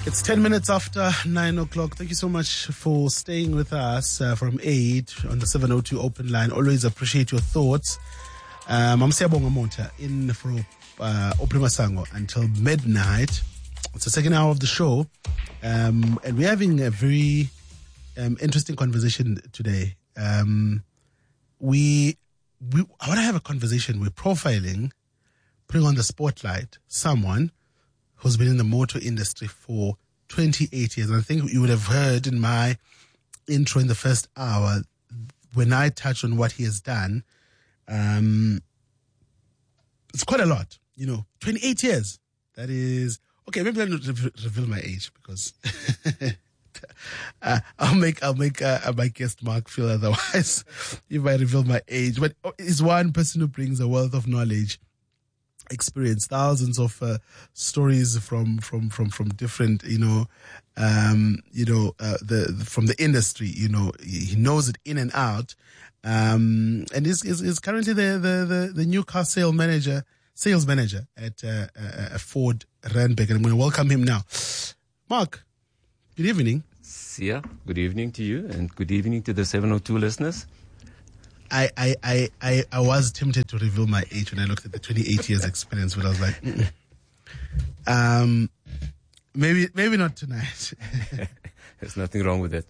It's 10 minutes after 9 o'clock. Thank you so much for staying with us from 8 on the 702 open line. Always appreciate your thoughts. I'm Siyabonga Mota in for Oprima until midnight. It's the second hour of the show. And we're having a very interesting conversation today. I want to have a conversation. We're profiling, putting on the spotlight someone who's been in the motor industry for 28 years. And I think you would have heard in my intro in the first hour when I touched on what he has done. It's quite a lot, 28 years. That is, okay, maybe I'll not reveal my age because I'll make my guest Mark feel otherwise if I reveal my age. But he's one person who brings a wealth of knowledge, experience, thousands of stories from different from the industry. He knows it in and out, and is currently the new car sales manager at Ford Randburg. And I'm going to welcome him now. Mark, good evening. Sia, good evening to you, and good evening to the 702 listeners. I was tempted to reveal my age when I looked at the 28 years experience, but I was like, maybe not tonight. There's nothing wrong with it.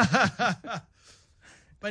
but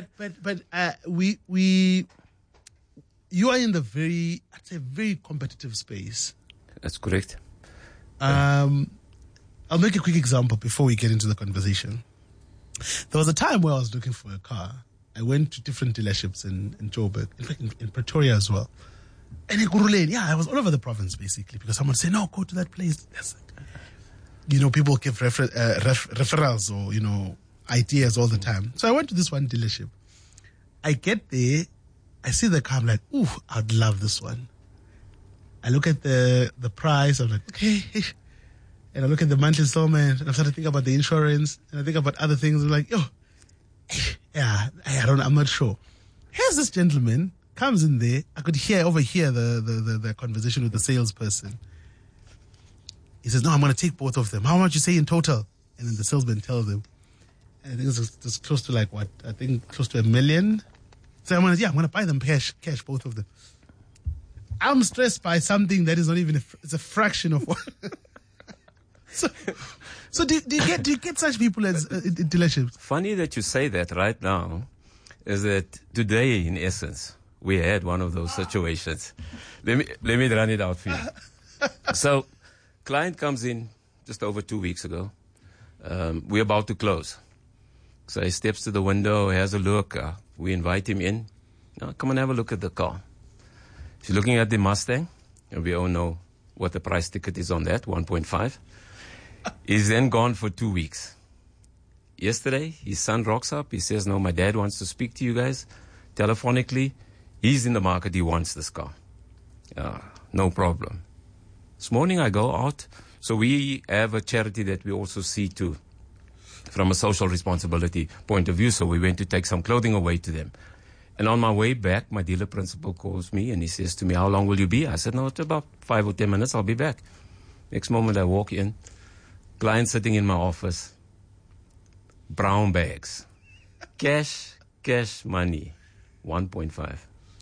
you are in the very competitive space. That's correct. I'll make a quick example before we get into the conversation. There was a time where I was looking for a car. I went to different dealerships in Joburg, in fact in Pretoria as well. And in Kuruleni, I was all over the province basically because someone said, no, go to that place. People give referrals or, ideas all the time. So I went to this one dealership. I get there, I see the car, I'm like, ooh, I'd love this one. I look at the price, I'm like, okay. And I look at the monthly installment and I start to think about the insurance and I think about other things. I'm like, I'm not sure. Here's this gentleman, comes in there. I could overhear the conversation with the salesperson. He says, no, I'm going to take both of them. How much you say in total? And then the salesman tells him. And I think it's close to close to $1 million. So I'm going to buy them cash, both of them. I'm stressed by something that is not even, it's a fraction of what. So do you get such people as dealerships? Funny that you say that right now, is that today, in essence, we had one of those situations. Let me run it out for you. So, client comes in just over 2 weeks ago. We're about to close. So he steps to the window, has a look. We invite him in. Now, come and have a look at the car. He's looking at the Mustang, and we all know what the price ticket is on that, 1.5. He's then gone for 2 weeks. Yesterday, his son rocks up. He says, no, my dad wants to speak to you guys telephonically. He's in the market. He wants this car. No problem. This morning I go out. So we have a charity that we also see to from a social responsibility point of view. So we went to take some clothing away to them. And on my way back, my dealer principal calls me and he says to me, how long will you be? I said, no, it's about 5 or 10 minutes. I'll be back. Next moment I walk in. Client sitting in my office, brown bags, cash money, 1.5.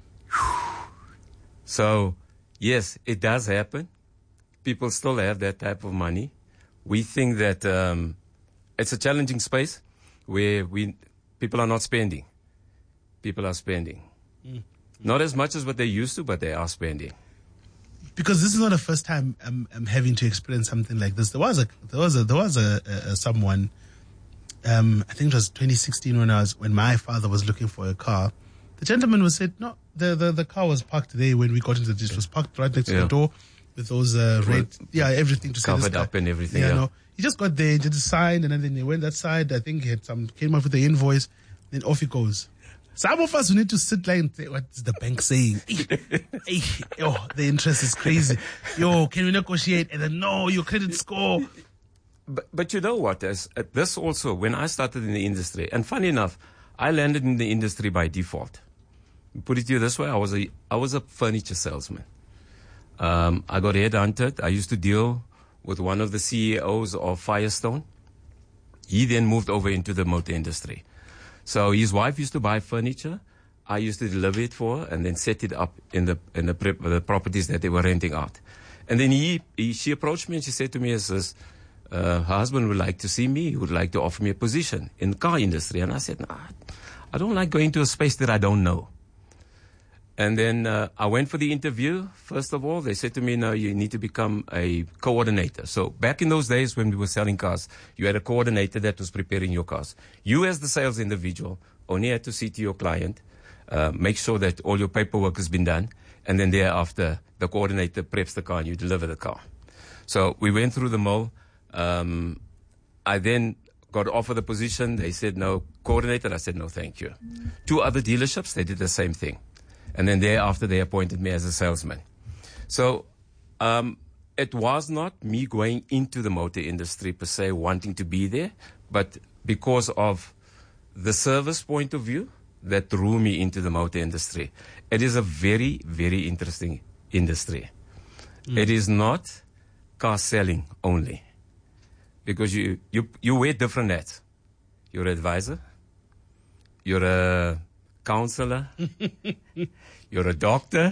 So, yes, it does happen. People still have that type of money. We think that it's a challenging space where people are not spending. People are spending. Not as much as what they used to, but they are spending. Because this is not the first time I'm having to experience something like this. There was someone, I think it was 2016 when my father was looking for a car. The gentleman was said, no, the car was parked there when we got into the deal. It was parked right next to the door with those red, everything to covered up and everything. No, he just got there, just signed, and then he went that side. I think he had came up with the invoice, then off he goes. Some of us who need to sit there and say, what's the bank saying? The interest is crazy. Can we negotiate? And then, no, your credit score. But you know what? This also, when I started in the industry, and funny enough, I landed in the industry by default. Put it to you this way, I was a furniture salesman. I got headhunted. I used to deal with one of the CEOs of Firestone. He then moved over into the motor industry. So his wife used to buy furniture. I used to deliver it for her and then set it up in the properties that they were renting out. And then she approached me and she said to me, her husband would like to see me. He would like to offer me a position in the car industry. And I said, no, I don't like going to a space that I don't know. And then I went for the interview. First of all, they said to me, no, you need to become a coordinator. So back in those days when we were selling cars, you had a coordinator that was preparing your cars. You as the sales individual only had to see to your client, make sure that all your paperwork has been done, and then thereafter the coordinator preps the car and you deliver the car. So we went through the mill. I then got offered the position. They said, no, coordinator. I said, no, thank you. 2 other dealerships, they did the same thing. And then thereafter, they appointed me as a salesman. So it was not me going into the motor industry per se, wanting to be there, but because of the service point of view that drew me into the motor industry. It is a very, very interesting industry. It is not car selling only. Because you wear different hats. You're an advisor. You're a counselor. You're a doctor.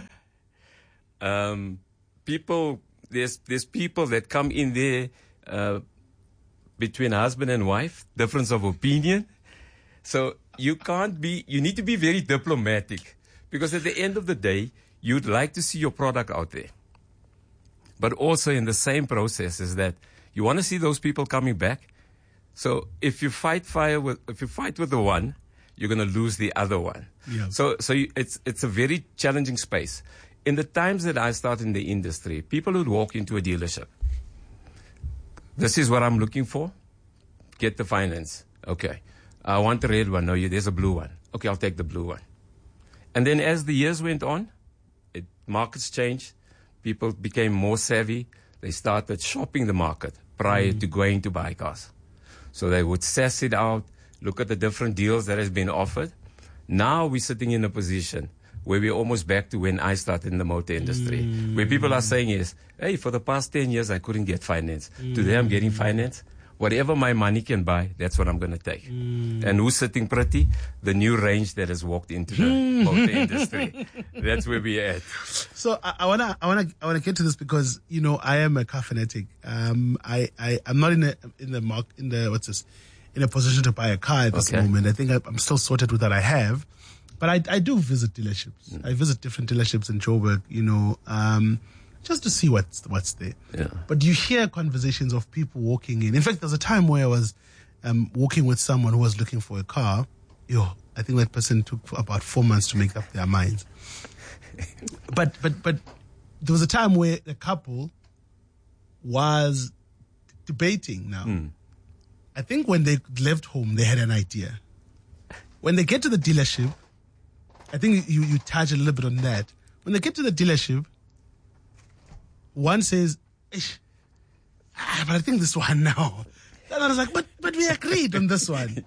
There's people that come in there between husband and wife, difference of opinion. So you need to be very diplomatic, because at the end of the day, you'd like to see your product out there. But also in the same process is that you want to see those people coming back. So if you fight with the one, you're going to lose the other one. Yeah. So it's a very challenging space. In the times that I started in the industry, people would walk into a dealership. This is what I'm looking for. Get the finance. Okay. I want the red one. No, there's a blue one. Okay, I'll take the blue one. And then as the years went on, markets changed. People became more savvy. They started shopping the market prior to going to buy cars. So they would assess it out, look at the different deals that has been offered. Now we're sitting in a position where we're almost back to when I started in the motor industry, where people are saying is, hey, for the past 10 years, I couldn't get finance. Today I'm getting finance. Whatever my money can buy, that's what I'm going to take. And who's sitting pretty? The new range that has walked into the motor industry. That's where we're at. So I wanna get to this because I am a car fanatic. I'm not in a position to buy a car at this moment. I think I'm still sorted with what I have, but I do visit dealerships. I visit different dealerships in Joburg. Just to see what's there. Yeah. But you hear conversations of people walking in. In fact, there's a time where I was walking with someone who was looking for a car. I think that person took about 4 months to make up their minds. But there was a time where the couple was debating now. I think when they left home, they had an idea. When they get to the dealership, I think you touch a little bit on that. When they get to the dealership, one says, but I think this one now. The other is like, but we agreed on this one.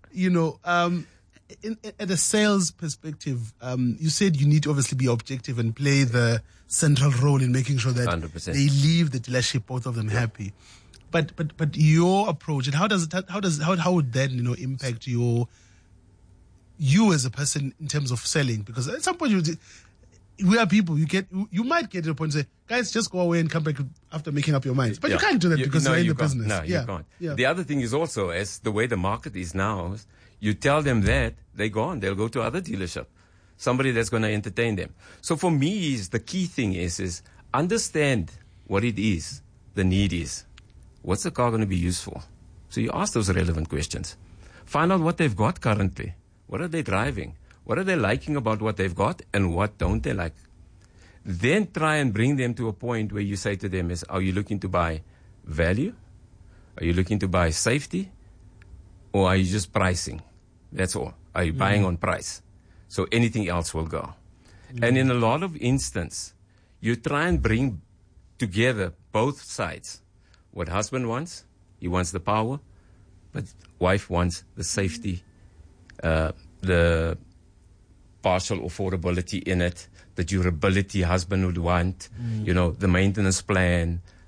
At a sales perspective, you said you need to obviously be objective and play the central role in making sure that 100%. they leave the dealership, both of them happy. But your approach, and how would that impact you as a person in terms of selling? Because at some point we are people. You might get to a point and say, guys, just go away and come back after making up your minds. But you can't do that because you're in the business. No, you can't. Yeah. The other thing is also, as the way the market is now, you tell them that, they're gone. They'll go to other dealership. Somebody that's going to entertain them. So for me, the key thing is understand what it is, the need is. What's the car going to be used for? So you ask those relevant questions. Find out what they've got currently. What are they driving? What are they liking about what they've got, and what don't they like? Then try and bring them to a point where you say to them are you looking to buy value? Are you looking to buy safety? Or are you just pricing? That's all. Are you buying on price? So anything else will go. And in a lot of instances, you try and bring together both sides. What husband wants, he wants the power, but wife wants the safety, the partial affordability in it, the durability husband would want, the maintenance plan,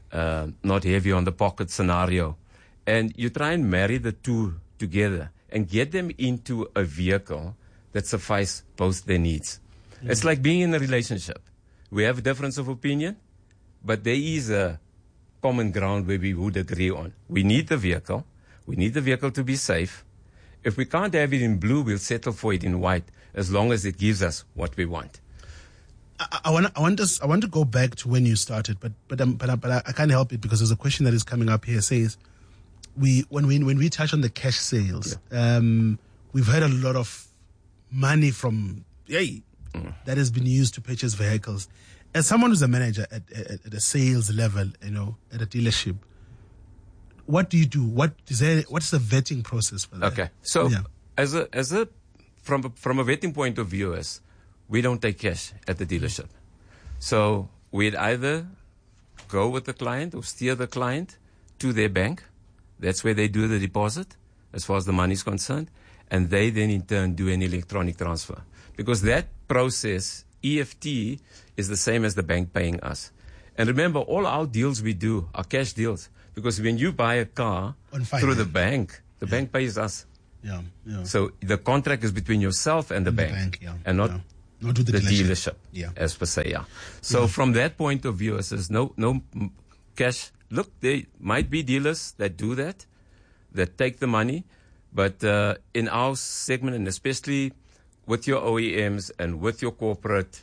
not heavy on the pocket scenario. And you try and marry the two together and get them into a vehicle that suffices both their needs. It's like being in a relationship. We have a difference of opinion, but there is a common ground where we would agree on. We need the vehicle. We need the vehicle to be safe. If we can't have it in blue, we'll settle for it in white, as long as it gives us what we want. I want to go back to when you started, but I can't help it because there's a question that is coming up here. It says, when we touch on the cash sales, we've heard a lot of money from that has been used to purchase vehicles. As someone who's a manager at a sales level, at a dealership, what do you do? What's the vetting process for that? Okay, so from a vetting point of view, we don't take cash at the dealership. So we'd either go with the client or steer the client to their bank. That's where they do the deposit, as far as the money is concerned. And they then in turn do an electronic transfer. Because that process, EFT, is the same as the bank paying us. And remember, all our deals we do are cash deals. Because when you buy a car through the bank pays us. Yeah. So the contract is between yourself and the bank and not the dealership, as per se. So from that point of view, it says no cash. Look, there might be dealers that do that take the money, but in our segment, and especially with your OEMs and with your corporate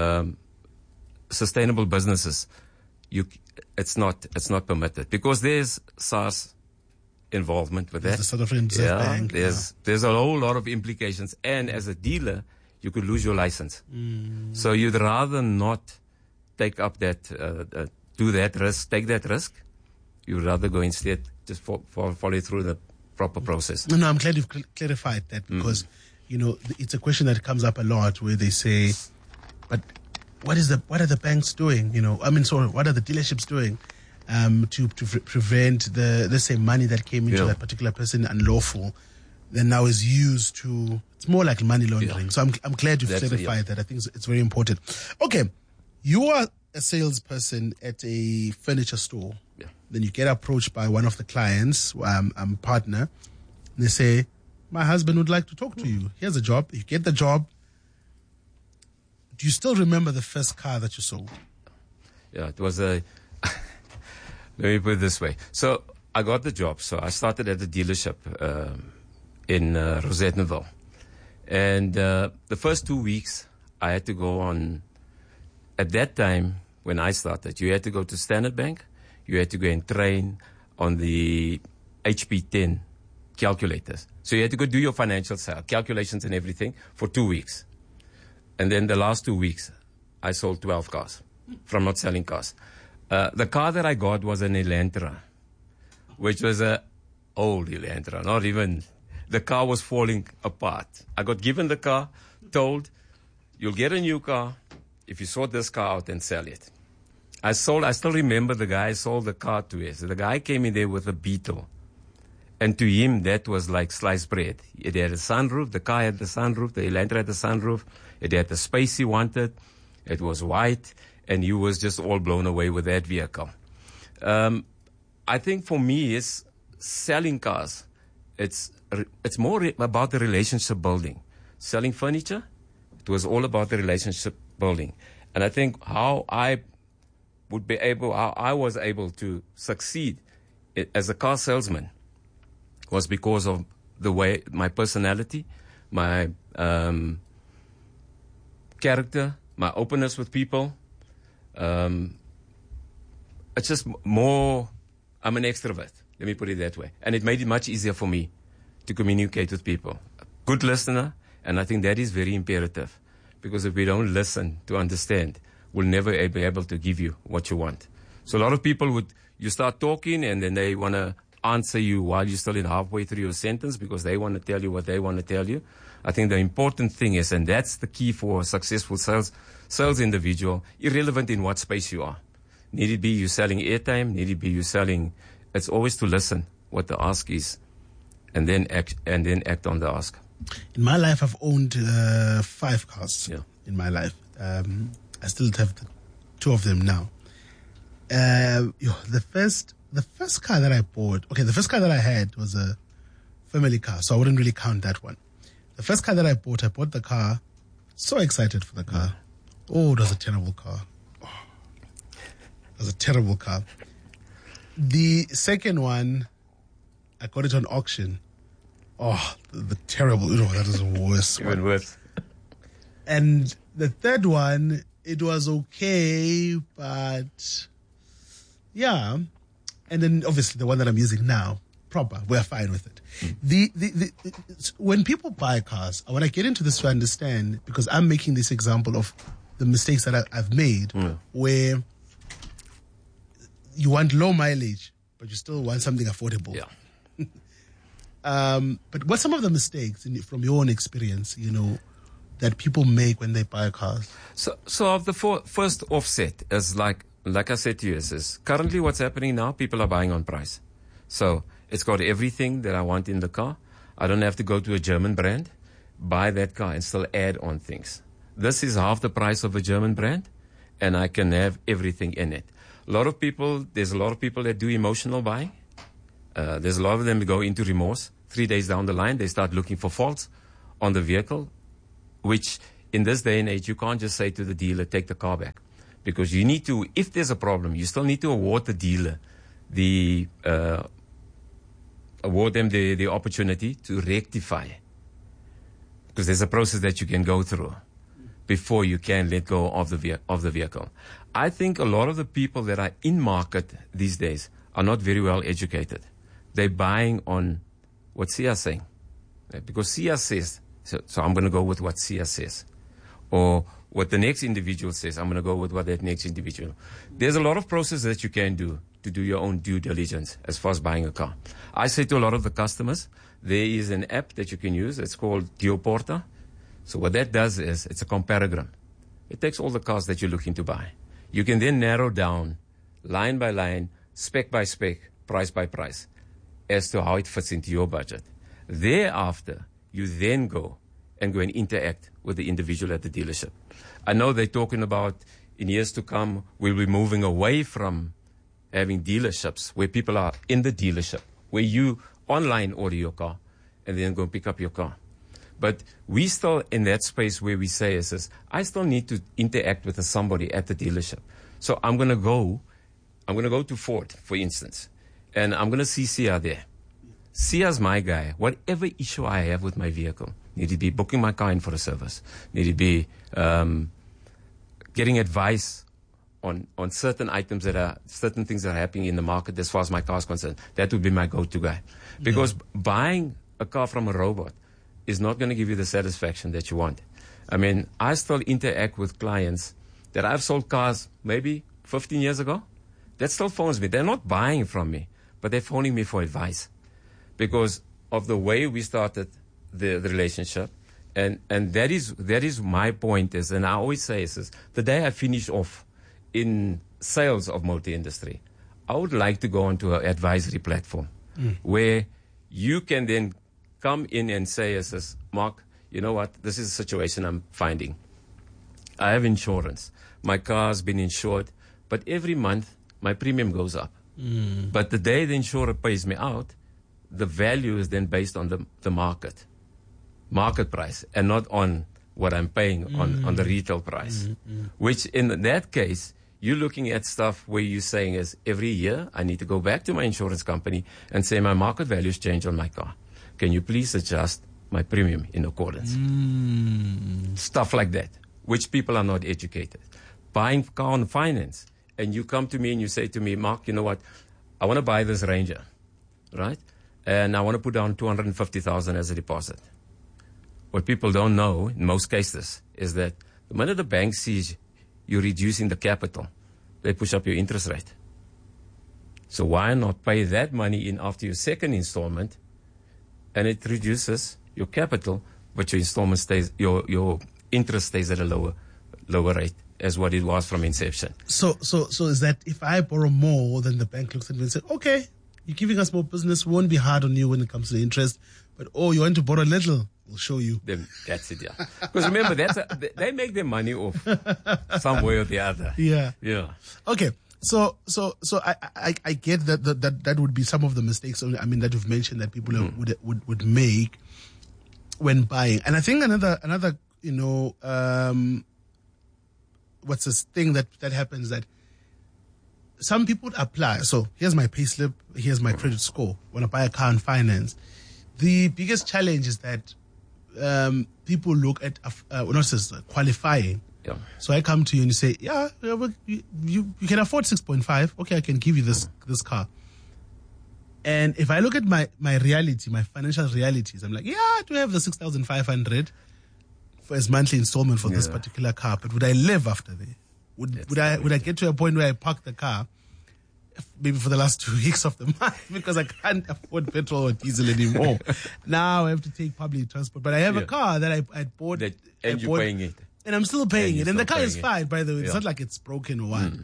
sustainable businesses, it's not permitted because there's SARS involvement with that. The South African Reserve Bank. There's a whole lot of implications, and as a dealer, you could lose your license. So you'd rather not take up that, take that risk. You'd rather go instead just follow through the proper process. No, I'm glad you've clarified that because, it's a question that comes up a lot where they say, but what are the banks doing? What are the dealerships doing to prevent let's say money that came into that particular person unlawful, then now is used to, it's more like money laundering. So I'm glad you've clarified that. I think it's very important. Okay, you are a salesperson at a furniture store. Yeah. Then you get approached by one of the clients, partner, and they say, my husband would like to talk to you. Here's a job. You get the job. Do you still remember the first car that you sold? Yeah, it was let me put it this way. So I got the job. So I started at the dealership in Rosettenville. And the first 2 weeks, I had to go on. At that time, when I started, you had to go to Standard Bank. You had to go and train on the HP10 calculators. So you had to go do your financial calculations and everything for 2 weeks. And then the last 2 weeks, I sold 12 cars from not selling cars. The car that I got was an Elantra, which was an old Elantra. Not even, the car was falling apart. I got given the car, told, you'll get a new car if you sort this car out and sell it. I still remember the guy I sold the car to. So the guy came in there with a Beetle. And to him, that was like sliced bread. It had a sunroof. The car had the sunroof. The Elantra had the sunroof. It had the space he wanted. It was white. And he was just all blown away with that vehicle. I think for me, it's selling cars. It's more about the relationship building. Selling furniture, it was all about the relationship building. And I think how I was able to succeed as a car salesman was because of the way, my personality, my character, my openness with people. It's just more, I'm an extrovert, let me put it that way. And it made it much easier for me to communicate with people. Good listener, and I think that is very imperative. Because if we don't listen to understand, we'll never be able to give you what you want. So a lot of people you start talking and then they want to answer you while you're still in halfway through your sentence because they want to tell you what they want to tell you. I think the important thing is, and that's the key for a successful sales individual, irrelevant in what space you are. Need it be you selling airtime, need it be you selling, it's always to listen what the ask is and then act on the ask. In my life, I've owned 5 cars in my life. I still have 2 of them now. The first car that I bought, the first car that I had was a family car, so I wouldn't really count that one. The first car that I bought the car, so excited for the car. Oh, it was a terrible car. It was a terrible car. The second one, I got it on auction. Oh, the terrible, that is the worst one. Even worse. And the third one, it was okay, but yeah. And then obviously the one that I'm using now, proper, we're fine with it. When people buy cars, I want to get into this to understand, because I'm making this example of the mistakes that I've made, where you want low mileage, but you still want something affordable. Yeah. But what's some of the mistakes from your own experience, that people make when they buy cars? So of the first offset is like I said to you, is currently what's happening now, people are buying on price. So it's got everything that I want in the car. I don't have to go to a German brand, buy that car and still add on things. This is half the price of a German brand, and I can have everything in it. There's a lot of people that do emotional buying. There's a lot of them that go into remorse. 3 days down the line, they start looking for faults on the vehicle, which in this day and age, you can't just say to the dealer, take the car back. Because you need to, if there's a problem, you still need to award the dealer award them the opportunity to rectify. Because there's a process that you can go through before you can let go of the vehicle. I think a lot of the people that are in market these days are not very well educated. They're buying on what SIA is saying. Because SIA says, so I'm going to go with what SIA says. Or what the next individual says, I'm going to go with what that next individual. There's a lot of process that you can do to do your own due diligence as far as buying a car. I say to a lot of the customers, there is an app that you can use. It's called Geoporta. So what that does is it's a comparagram. It takes all the cars that you're looking to buy. You can then narrow down line by line, spec by spec, price by price as to how it fits into your budget. Thereafter, you then go and interact with the individual at the dealership. I know they're talking about in years to come, we'll be moving away from having dealerships where people are in the dealership, where you online order your car and then go pick up your car. But we still in that space where we say, I still need to interact with somebody at the dealership. So I'm going to go to Ford, for instance, and I'm going to see Sia there. Sia's my guy. Whatever issue I have with my vehicle, need to be booking my car in for a service, need to be getting advice on certain items certain things that are happening in the market as far as my car is concerned. That would be my go-to guy. Because buying a car from a robot is not going to give you the satisfaction that you want. I mean, I still interact with clients that I've sold cars maybe 15 years ago that still phones me. They're not buying from me, but they're phoning me for advice because of the way we started the relationship. And that is my point is, and I always say is the day I finish off in sales of motor industry, I would like to go onto an advisory platform where you can then come in and say, Mark, you know what? This is a situation I'm finding. I have insurance. My car's been insured, but every month my premium goes up. But the day the insurer pays me out, the value is then based on the market price and not on what I'm paying on the retail price. Which in that case, you're looking at stuff where you're saying is every year I need to go back to my insurance company and say my market values change on my car. Can you please adjust my premium in accordance? Stuff like that, which people are not educated. Buying car on finance, and you come to me and you say to me, Mark, you know what? I want to buy this Ranger, right? And I want to put down 250,000 as a deposit. What people don't know, in most cases, is that the minute the bank sees you're reducing the capital, they push up your interest rate. So why not pay that money in after your second installment, and it reduces your capital, but your installment stays, your interest stays at a lower rate as what it was from inception. So is that if I borrow more, then the bank looks at me and says, okay, you're giving us more business, we won't be hard on you when it comes to the interest, but you want to borrow little, we'll show you. Then that's it, yeah. Because remember, they make their money off some way or the other. Yeah. Yeah. Okay. I get that would be some of the mistakes. I mean, that you've mentioned that people would make when buying. And I think another what's this thing that happens that some people apply. So here's my payslip, here's my credit score. When I buy a car on finance, the biggest challenge is that people look at qualifying. Yeah. So I come to you and you say, yeah, you can afford 6.5. Okay, I can give you this car. And if I look at my reality, my financial realities, I'm like, yeah, I do have the 6,500 for as monthly installment for this particular car. But would I live after that? Would I get to a point where I park the car maybe for the last 2 weeks of the month because I can't afford petrol or diesel anymore? Now I have to take public transport. But I have a car that I bought. And you're paying it. And I'm still paying it. And the car is fine, by the way. It's not like it's broken or what.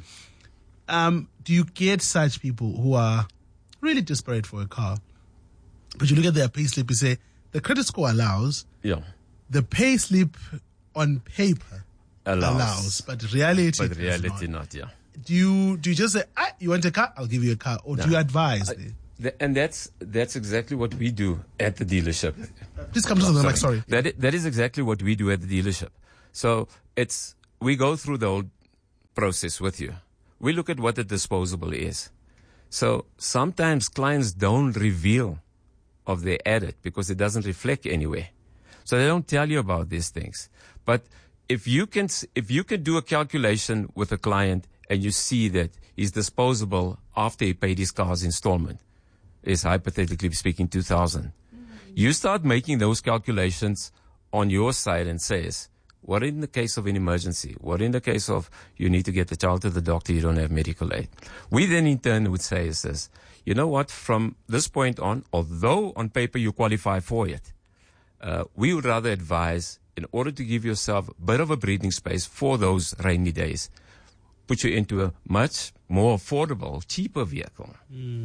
Do you get such people who are really desperate for a car, but you look at their pay slip, you say, the credit score allows, the pay slip on paper allows, but reality not. Do you just say, you want a car? I'll give you a car. Or do you advise? And that's exactly what we do at the dealership. Please come to the mic, sorry. That is exactly what we do at the dealership. So we go through the whole process with you. We look at what the disposable is. So sometimes clients don't reveal of their edit because it doesn't reflect anywhere. So they don't tell you about these things. But if you can do a calculation with a client and you see that his disposable after he paid his car's installment is hypothetically speaking 2,000, you start making those calculations on your side and says, what in the case of an emergency? What in the case of you need to get the child to the doctor, you don't have medical aid? We then in turn would say is this, you know what, from this point on, although on paper you qualify for it, we would rather advise, in order to give yourself a bit of a breathing space for those rainy days, put you into a much more affordable, cheaper vehicle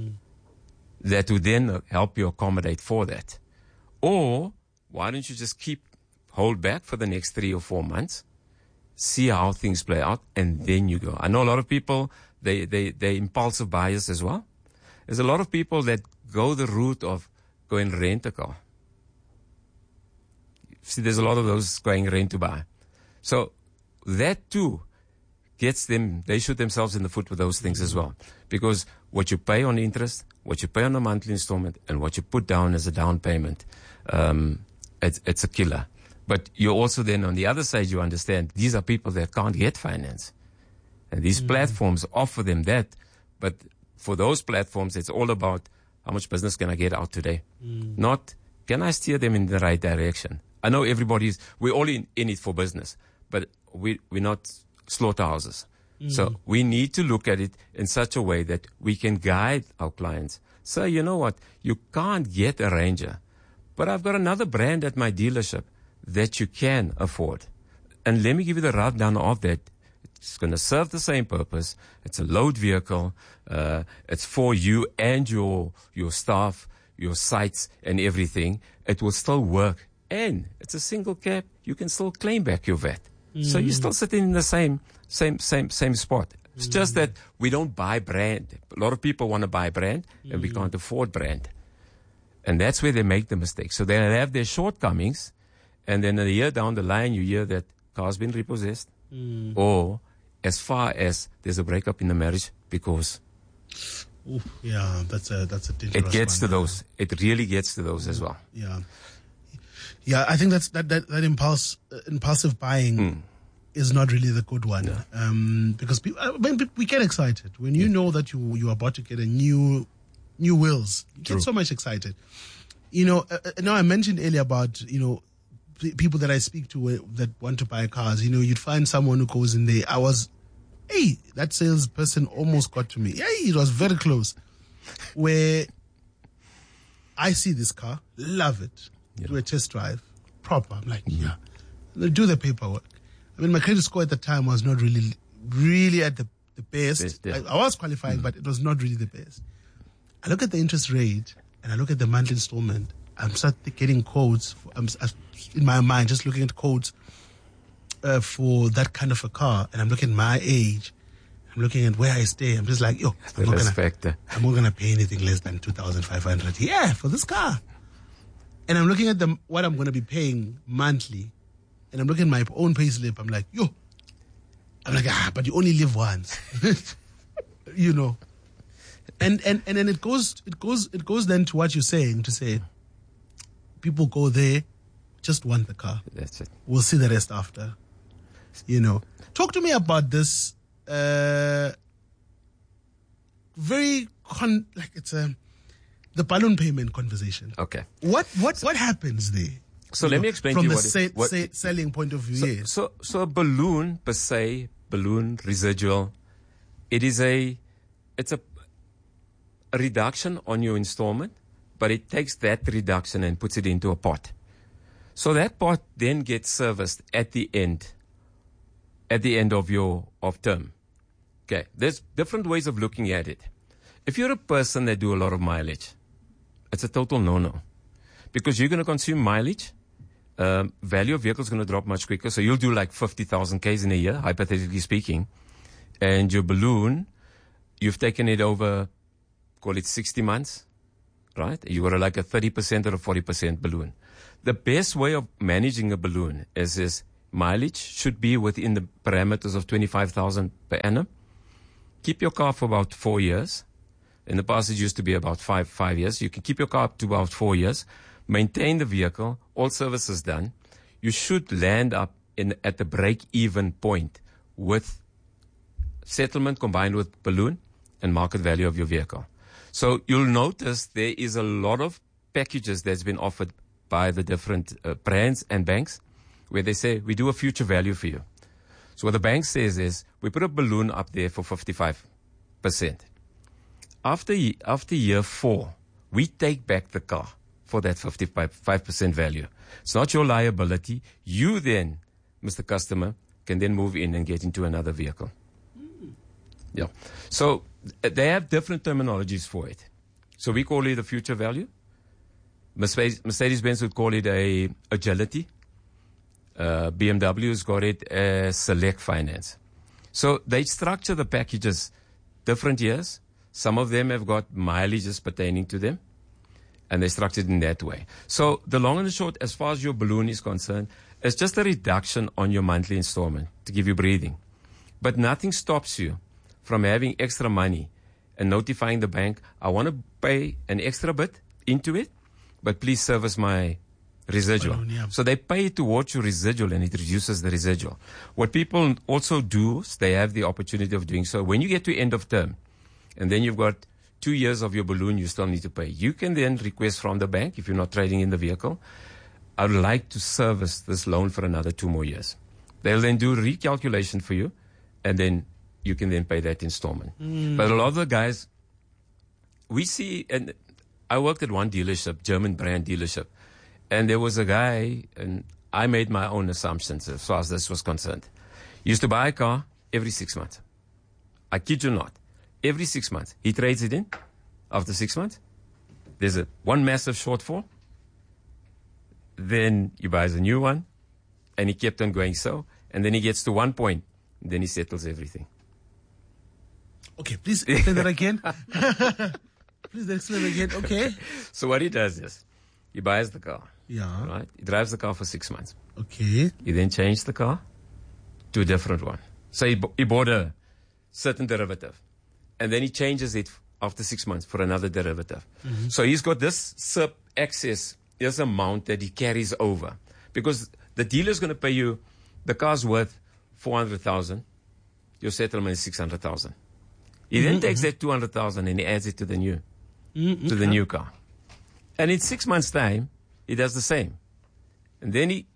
that would then help you accommodate for that. Or why don't you just hold back for the next 3 or 4 months, see how things play out, and then you go. I know a lot of people, they're impulsive buyers as well. There's a lot of people that go the route of going rent a car. See, there's a lot of those going rent to buy. So that too gets them, they shoot themselves in the foot with those things as well. Because what you pay on interest, what you pay on a monthly installment, and what you put down as a down payment, it's a killer. But you also then, on the other side, you understand these are people that can't get finance. And these platforms offer them that. But for those platforms, it's all about how much business can I get out today? Not, can I steer them in the right direction? I know we're all in it for business, but we're not slaughterhouses. So we need to look at it in such a way that we can guide our clients. So you know what? You can't get a Ranger, but I've got another brand at my dealership that you can afford. And let me give you the rundown of that. It's going to serve the same purpose. It's a load vehicle. It's for you and your staff, your sites and everything. It will still work. And it's a single cab. You can still claim back your VAT. So you're still sitting in the same spot. It's just that we don't buy brand. A lot of people want to buy brand and we can't afford brand. And that's where they make the mistake. So they'll have their shortcomings. And then a year down the line, you hear that car's been repossessed. Or as far as there's a breakup in the marriage because... yeah, that's a dangerous It gets one. to those. It really gets to those as well. Yeah, I think that impulsive buying is not really the good one. Because we get excited when you know that you are about to get a new wheels. You get so much excited. I mentioned earlier about people that I speak to that want to buy cars. You'd find someone who goes in there. That salesperson almost got to me. It was very close. Where I see this car, love it. Do a test drive, proper. I'm like, do the paperwork. I mean, my credit score at the time was not really at the best. I was qualifying, but it was not really the best. I look at the interest rate and I look at the monthly installment. I'm start getting quotes. In my mind, just looking at quotes for that kind of a car, and I'm looking at my age. I'm looking at where I stay. I'm just like, yo, I'm not gonna pay anything less than 2,500. Yeah, for this car. And I'm looking at what I'm gonna be paying monthly, and I'm looking at my own pay slip. I'm like, yo, but you only live once, you know. And then it goes then to what you're saying, to say people go there, just want the car. That's it. We'll see the rest after. You know. Talk to me about this the balloon payment conversation. Okay. What happens there? So let me explain to you what selling point of view. So a balloon per se, balloon residual, it's a reduction on your installment, but it takes that reduction and puts it into a pot. So that pot then gets serviced at the end of term. Okay, there's different ways of looking at it. If you're a person that do a lot of mileage, it's a total no-no, because you're going to consume mileage. Value of vehicle is going to drop much quicker. So you'll do like 50,000 Ks in a year, hypothetically speaking, and your balloon, you've taken it over, call it 60 months, right? You got like a 30% or a 40% balloon. The best way of managing a balloon is mileage should be within the parameters of 25,000 per annum. Keep your car for about 4 years. In the past, it used to be about five years. You can keep your car up to about 4 years. Maintain the vehicle, all services done. You should land up at the break-even point with settlement combined with balloon and market value of your vehicle. So you'll notice there is a lot of packages that's been offered by the different brands and banks where they say, we do a future value for you. So what the bank says is, we put a balloon up there for 55%. After year 4, we take back the car for that 55% value. It's not your liability. You then, Mr. Customer, can then move in and get into another vehicle. Yeah. So they have different terminologies for it. So we call it a future value. Mercedes-Benz would call it a agility. BMW's got it as select finance. So they structure the packages different years. Some of them have got mileages pertaining to them, and they're structured in that way. So the long and the short, as far as your balloon is concerned, it's just a reduction on your monthly installment to give you breathing. But nothing stops you from having extra money and notifying the bank, I want to pay an extra bit into it, but please service my residual. Balloon, yeah. So they pay towards your residual, and it reduces the residual. What people also do is they have the opportunity of doing so. When you get to end of term, and then you've got 2 years of your balloon you still need to pay, you can then request from the bank, if you're not trading in the vehicle, I would like to service this loan for another 2 more years. They'll then do a recalculation for you, and then you can then pay that installment. But a lot of the guys, we see, and I worked at one dealership, German brand dealership, and there was a guy, and I made my own assumptions as far as this was concerned. He used to buy a car every 6 months. I kid you not. Every 6 months. He trades it in. After 6 months, there's one massive shortfall. Then he buys a new one, and he kept on going so. And then he gets to one point, and then he settles everything. Okay, please explain that again. Please explain again. Okay. So what he does is, he buys the car. Yeah. Right? He drives the car for 6 months. Okay. He then changed the car to a different one. So he bought a certain derivative. And then he changes it after 6 months for another derivative. So he's got this excess amount that he carries over. Because the dealer's going to pay you, the car's worth 400,000. Your settlement is 600,000. He then takes that 200,000 and he adds it to the new car. And in 6 months' time, he does the same. And then he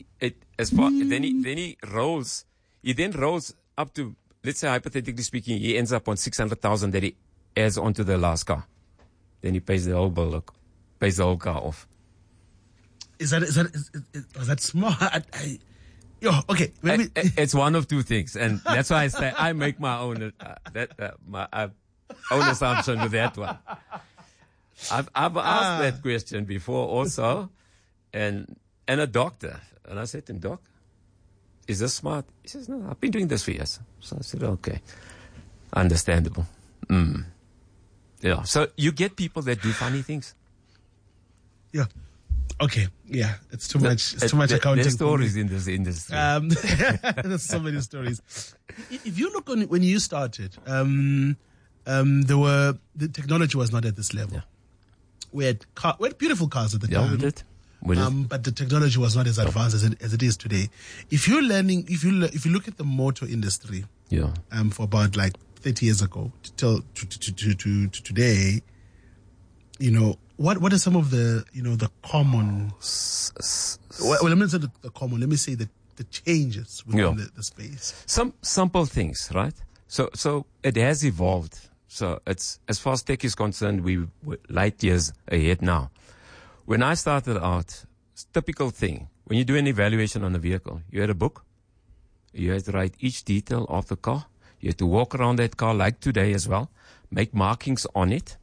rolls up to, let's say hypothetically speaking, he ends up on 600,000 that he adds onto the last car. Then he pays the whole car off. Is that smart? Okay. It's one of two things, and that's why I say I make my own own assumption with that one. I've asked that question before also, and a doctor, and I said to him, Doc, is this smart? He says, no, I've been doing this for years. So I said, okay. Understandable. Yeah. So you get people that do funny things. Yeah. Okay. Yeah. It's too much. It's too much accounting. There's stories in this industry. There's so many stories. If you look on when you started, the technology was not at this level. Yeah. We had beautiful cars at the time. We did. But the technology was not as advanced as it is today. If you look at the motor industry, for about like 30 years ago to today, what are some of the the common? Well, let me say the common. Let me say the changes within the space. Some simple things, right? So it has evolved. So it's, as far as tech is concerned, we're light years ahead now. When I started out, typical thing, when you do an evaluation on a vehicle, you had a book, you had to write each detail of the car, you had to walk around that car like today as well, make markings on it,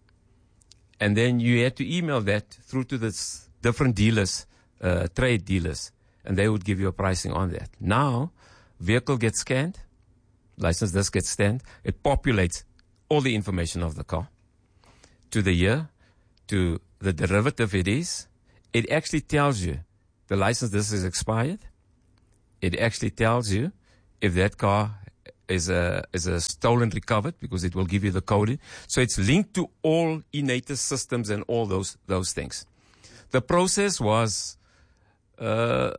and then you had to email that through to the different dealers, trade dealers, and they would give you a pricing on that. Now, vehicle gets scanned, license does get scanned, it populates all the information of the car, to the year, to the derivative it is. It actually tells you the license this is expired. It actually tells you if that car is a stolen recovered, because it will give you the code. So it's linked to all Inatus systems and all those things. The process was, it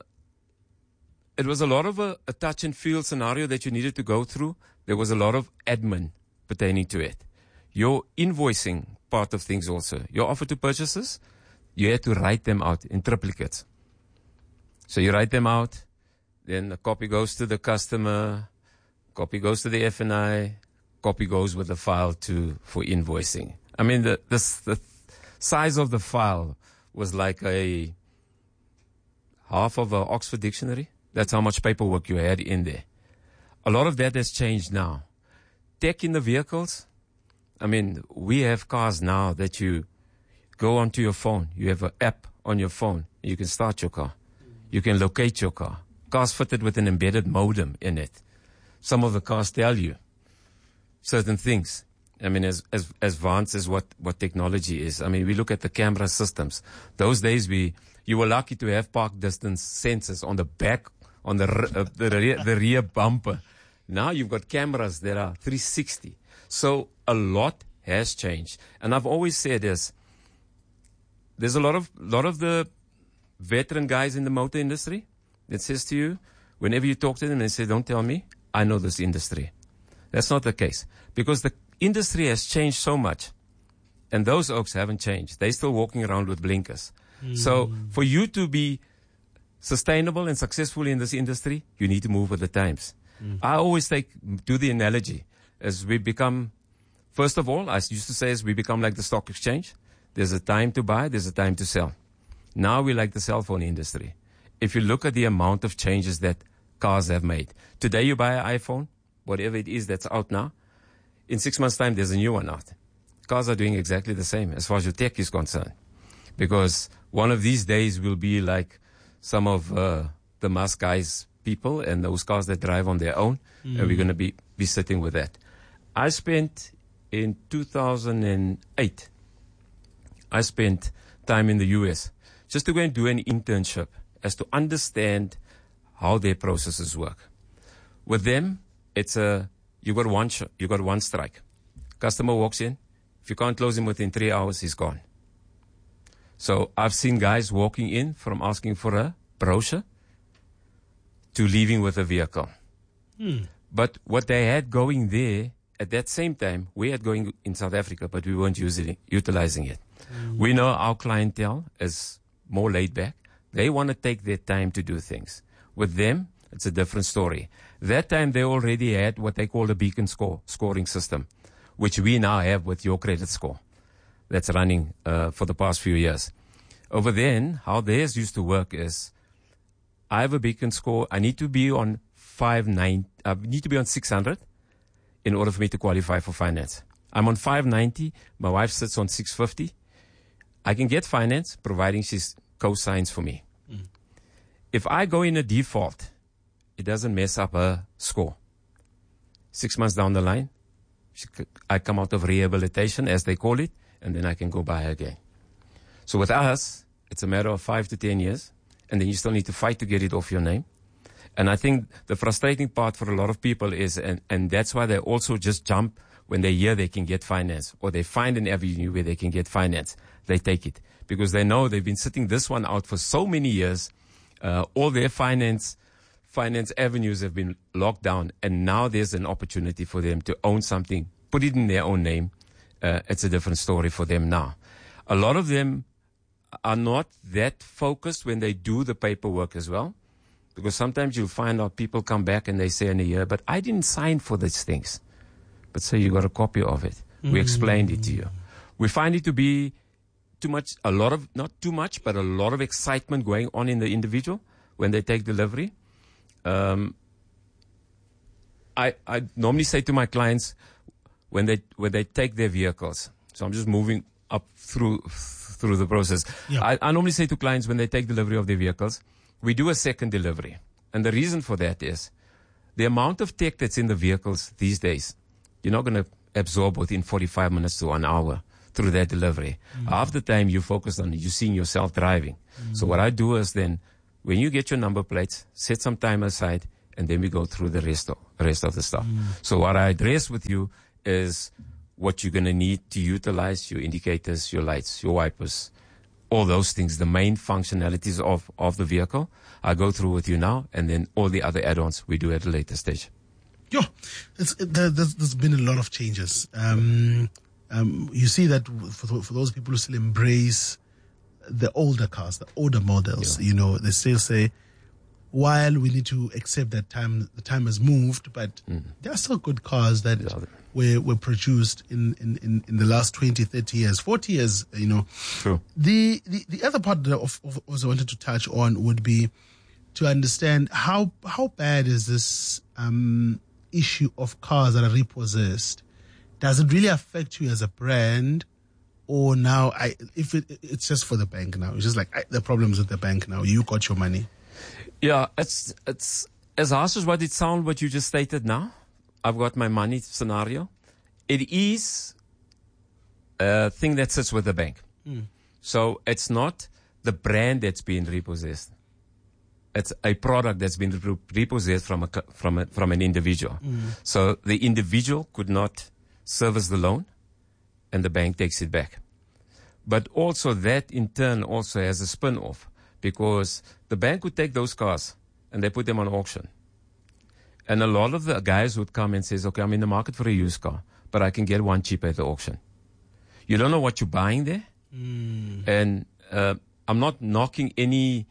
was a lot of a touch and feel scenario that you needed to go through. There was a lot of admin pertaining to it. Your invoicing part of things also. Your offer to purchases, you had to write them out in triplicates. So you write them out, then a copy goes to the customer, copy goes to the F&I, copy goes with the file for invoicing. I mean, the size of the file was like a half of an Oxford dictionary. That's how much paperwork you had in there. A lot of that has changed now. Tech in the vehicles, I mean, we have cars now that you go onto your phone. You have an app on your phone. You can start your car. You can locate your car. Cars fitted with an embedded modem in it. Some of the cars tell you certain things. I mean, as advanced as what technology is. I mean, we look at the camera systems. Those days, you were lucky to have park distance sensors on the back, on the rear bumper. Now you've got cameras that are 360. So a lot has changed. And I've always said this. There's a lot of the veteran guys in the motor industry that says to you, whenever you talk to them, they say, don't tell me, I know this industry. That's not the case. Because the industry has changed so much. And those oaks haven't changed. They're still walking around with blinkers. So for you to be sustainable and successful in this industry, you need to move with the times. I always do the analogy as we become, first of all, I used to say, as we become like the stock exchange. There's a time to buy, there's a time to sell. Now we like the cell phone industry. If you look at the amount of changes that cars have made. Today you buy an iPhone, whatever it is that's out now. In 6 months' time, there's a new one out. Cars are doing exactly the same as far as your tech is concerned. Because one of these days will be like some of the Musk guys' people and those cars that drive on their own. And we're going to be sitting with that. I spent, in 2008, I spent time in the US just to go and do an internship as to understand how their processes work. With them, it's you got one strike. Customer walks in. If you can't close him within 3 hours, he's gone. So I've seen guys walking in from asking for a brochure to leaving with a vehicle. But what they had going there, at that same time, we had going in South Africa, but we weren't utilizing it. We know our clientele is more laid back. They want to take their time to do things. With them, it's a different story. That time, they already had what they call the beacon scoring system, which we now have with Your Credit Score. That's running for the past few years. Over then, how theirs used to work is, I have a beacon score. I need to be on 590. I need to be on 600 in order for me to qualify for finance. I'm on 590. My wife sits on 650. I can get finance providing she co-signs for me. If I go in a default, it doesn't mess up her score. 6 months down the line, I come out of rehabilitation, as they call it, and then I can go buy again. So with us, it's a matter of 5 to 10 years, and then you still need to fight to get it off your name. And I think the frustrating part for a lot of people is, and that's why they also just jump when they hear they can get finance, or they find an avenue where they can get finance. They take it because they know they've been sitting this one out for so many years. All their finance avenues have been locked down, and now there's an opportunity for them to own something, put it in their own name. It's a different story for them now. A lot of them are not that focused when they do the paperwork as well, because sometimes you'll find out people come back and they say in a year, but I didn't sign for these things. But so you got a copy of it. We explained it to you. We find it to be too much, not too much, but a lot of excitement going on in the individual when they take delivery. I normally say to my clients when they take their vehicles, so I'm just moving up through the process. Yeah. I normally say to clients when they take delivery of their vehicles, we do a second delivery. And the reason for that is the amount of tech that's in the vehicles these days, you're not going to absorb within 45 minutes to 1 hour through that delivery. Half the time you focus on you seeing yourself driving. So what I do is then, when you get your number plates, set some time aside, and then we go through the rest of the stuff. So what I address with you is what you're going to need to utilize: your indicators, your lights, your wipers, all those things, the main functionalities of the vehicle. I go through with you now, and then all the other add-ons we do at a later stage. Yeah, there's been a lot of changes. You see that for those people who still embrace the older cars, the older models, they still say, while we need to accept that the time has moved, but there are still good cars that were produced in the last 20, 30 years, 40 years, True. The other part that I also wanted to touch on would be to understand how bad is this issue of cars that are repossessed. Does it really affect you as a brand, or now if it's just for the bank now? It's just like the problems with the bank now. You got your money. Yeah, it's as harsh as what it sounds, what you just stated now. I've got my money scenario. It is a thing that sits with the bank. So it's not the brand that's being repossessed. It's a product that's been repossessed from an individual. So the individual could not service the loan, and the bank takes it back. But also that in turn also has a spin-off, because the bank would take those cars and they put them on auction. And a lot of the guys would come and says, okay, I'm in the market for a used car, but I can get one cheaper at the auction. You don't know what you're buying there. And I'm not knocking any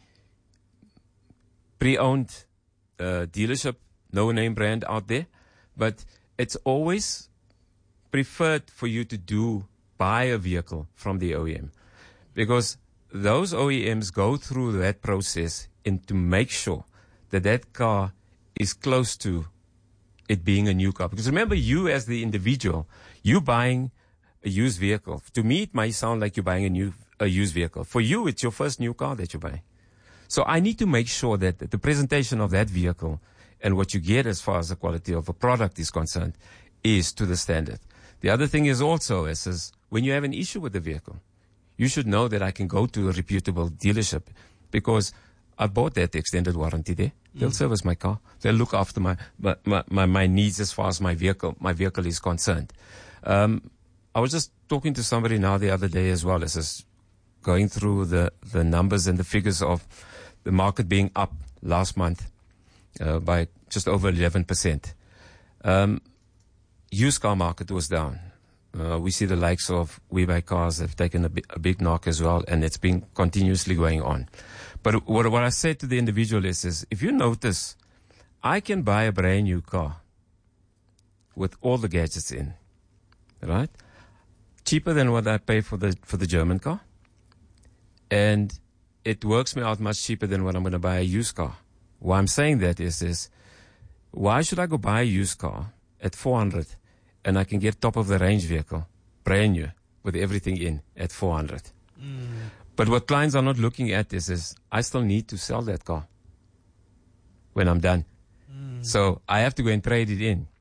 pre-owned dealership, no-name brand out there, but it's always preferred for you to buy a vehicle from the OEM, because those OEMs go through that process and to make sure that car is close to it being a new car. Because remember, you as the individual, you buying a used vehicle. To me, it might sound like you're buying a used vehicle. For you, it's your first new car that you're buying. So I need to make sure that the presentation of that vehicle and what you get as far as the quality of a product is concerned is to the standard. The other thing is also is when you have an issue with the vehicle, you should know that I can go to a reputable dealership, because I bought that extended warranty there. They'll service my car. They'll look after my needs as far as my vehicle is concerned. I was just talking to somebody now the other day as well, as going through the numbers and the figures of the market being up last month by just over 11%. Used car market was down. We see the likes of We Buy Cars have taken a big knock as well, and it's been continuously going on. But what I said to the individual is if you notice, I can buy a brand new car with all the gadgets in, right? Cheaper than what I pay for the German car. And it works me out much cheaper than what I'm going to buy a used car. Why I'm saying that is why should I go buy a used car at 400 and I can get top of the range vehicle, brand new, with everything in at 400? But what clients are not looking at is I still need to sell that car when I'm done. So I have to go and trade it in.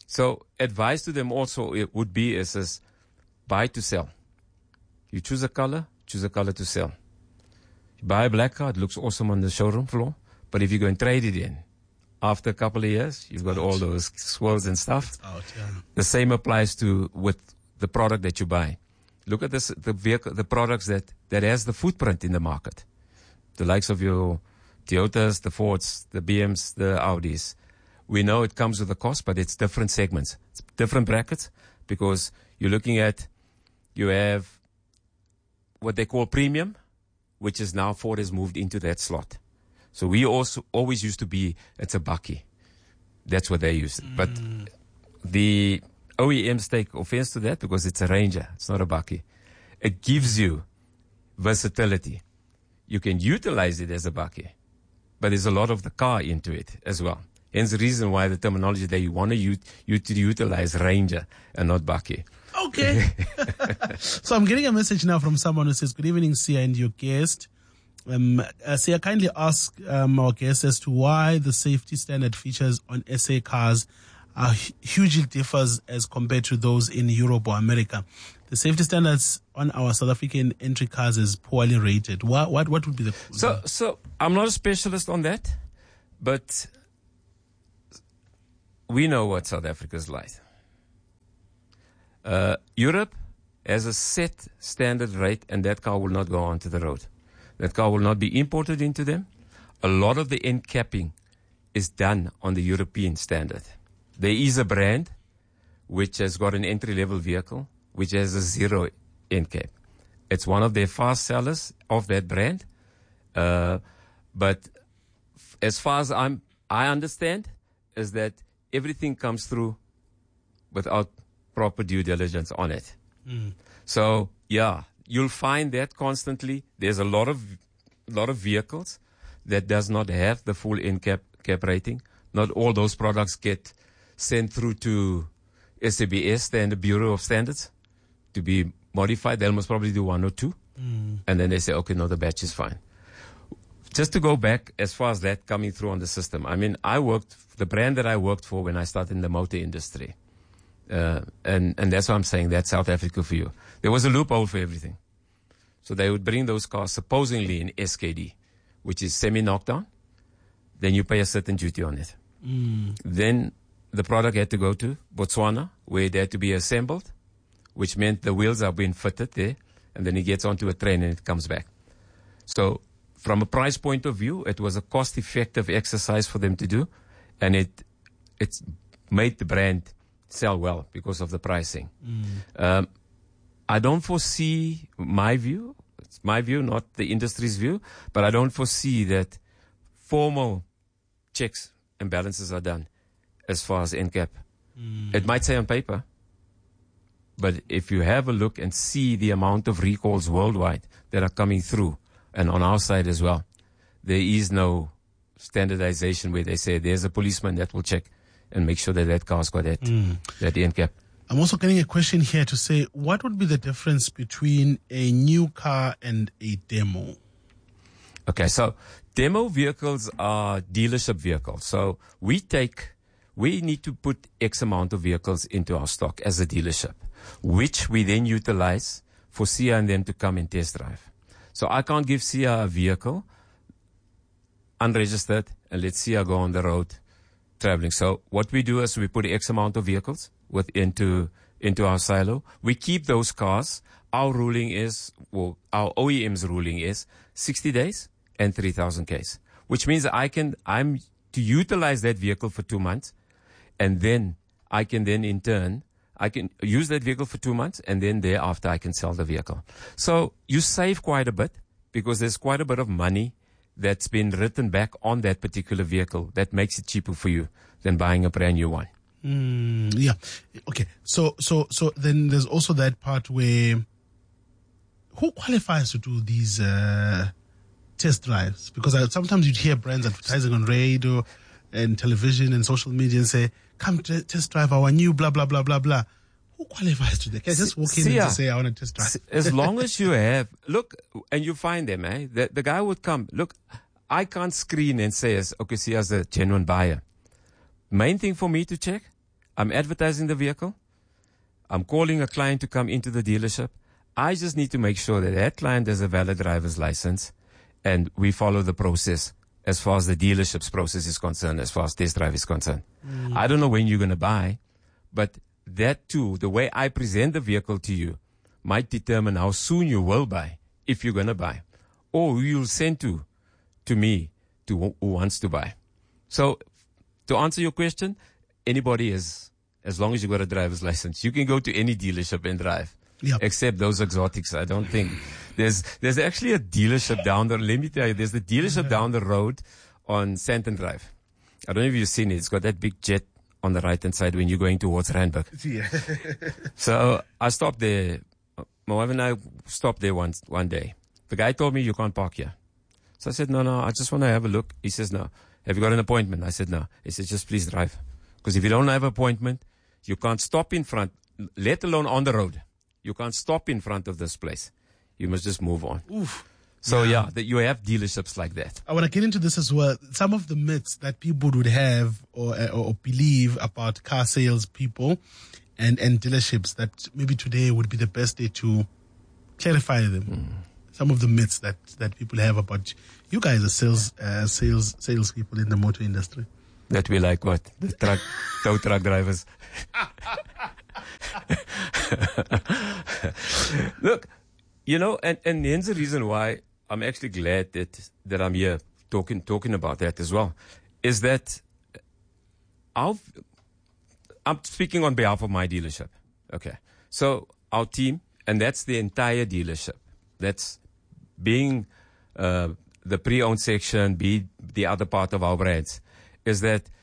So advice to them also it would be is buy to sell. You choose a color to sell. You buy a black car, it looks awesome on the showroom floor. But if you go and trade it in, after a couple of years, you've got all those swirls and stuff. The same applies with the product that you buy. Look at this, the products that has the footprint in the market. The likes of your Toyotas, the Fords, the BMs, the Audis. We know it comes with a cost, but it's different segments. It's different brackets because you're looking at, you have what they call premium, which is now Ford has moved into that slot. So we also always used to be, it's a bakkie. That's what they use. But the OEMs take offense to that because it's a Ranger. It's not a bakkie. It gives you versatility. You can utilize it as a bakkie, but there's a lot of the car into it as well. Hence the reason why the terminology that you want to utilize Ranger and not bakkie. Okay. So I'm getting a message now from someone who says, good evening, Sia and your guest. Sia, kindly ask our guest as to why the safety standard features on SA cars are hugely differs as compared to those in Europe or America. The safety standards on our South African entry cars is poorly rated. What would be the... So I'm not a specialist on that, but we know what South Africa is like. Europe has a set standard rate, and that car will not go onto the road. That car will not be imported into them. A lot of the end capping is done on the European standard. There is a brand which has got an entry-level vehicle which has a zero end cap. It's one of their fast sellers of that brand. But as far as I understand, is that everything comes through without proper due diligence on it. So, yeah, you'll find that constantly. There's a lot of vehicles that does not have the full end cap rating. Not all those products get sent through to SABS, the Bureau of Standards, to be modified. They'll most probably do one or two. And then they say, okay, no, the batch is fine. Just to go back as far as that coming through on the system. I mean, the brand that I worked for when I started in the motor industry. And that's why I'm saying that's South Africa for you. There was a loophole for everything. So they would bring those cars supposedly in SKD, which is semi-knockdown. Then you pay a certain duty on it. Then the product had to go to Botswana, where it had to be assembled, which meant the wheels are being fitted there, and then it gets onto a train and it comes back. So from a price point of view, it was a cost-effective exercise for them to do, and it's made the brand sell well because of the pricing. I don't foresee, it's my view, not the industry's view, but I don't foresee that formal checks and balances are done as far as NCAP. It might say on paper, but if you have a look and see the amount of recalls worldwide that are coming through, and on our side as well, there is no standardization where they say there's a policeman that will check and make sure that car's got that NCAP. I'm also getting a question here to say, what would be the difference between a new car and a demo? Okay, so demo vehicles are dealership vehicles. So we need to put X amount of vehicles into our stock as a dealership, which we then utilize for Sia and them to come and test drive. So I can't give Sia a vehicle unregistered and let Sia go on the road traveling. So what we do is we put X amount of vehicles into our silo. We keep those cars. Our ruling is, well, our OEM's ruling is 60 days and 3,000 Ks, which means I'm to utilize that vehicle for 2 months, and then I can use that vehicle for 2 months, and then thereafter I can sell the vehicle. So you save quite a bit because there's quite a bit of money that's been written back on that particular vehicle that makes it cheaper for you than buying a brand new one. Yeah. Okay. So then there's also that part where who qualifies to do these test drives? Because sometimes you'd hear brands advertising on radio and television and social media and say, come test drive our new blah, blah, blah, blah, blah. Who qualifies to that? Can I just walk in and say, I want to test drive? As long as you have, look, and you find them, the guy would come, look, I can't screen and say, okay, see, as a genuine buyer. Main thing for me to check, I'm advertising the vehicle. I'm calling a client to come into the dealership. I just need to make sure that that client has a valid driver's license, and we follow the process as far as the dealership's process is concerned, as far as test drive is concerned. I don't know when you're going to buy, but that too, the way I present the vehicle to you might determine how soon you will buy, if you're going to buy, or who you'll send to me, to who wants to buy. So to answer your question, anybody is, as long as you got a driver's license, you can go to any dealership and drive. Yep. Except those exotics. I don't think there's actually a dealership down the, let me tell you, there's the dealership down the road on Santon Drive. I don't know if you've seen it. It's got that big jet on the right hand side when you're going towards Randburg. Yeah. So I stopped there. My wife and I stopped there one day. The guy told me, you can't park here. So I said, no, I just want to have a look. He says, no. Have you got an appointment? I said, no. He said, just please drive. Because if you don't have an appointment, you can't stop in front, let alone on the road. You can't stop in front of this place. You must just move on. Oof. So you have dealerships like that. I want to get into this as well. Some of the myths that people would have or believe about car sales people and dealerships that maybe today would be the best day to clarify them. Some of the myths that people have about you guys are sales people in the motor industry. That we like what? The tow truck drivers. Look, and here's the reason why I'm actually glad that I'm here talking about that as well, is that I'm speaking on behalf of my dealership. Okay. So our team, and that's the entire dealership. That's being the pre-owned section, be the other part of our brands, is that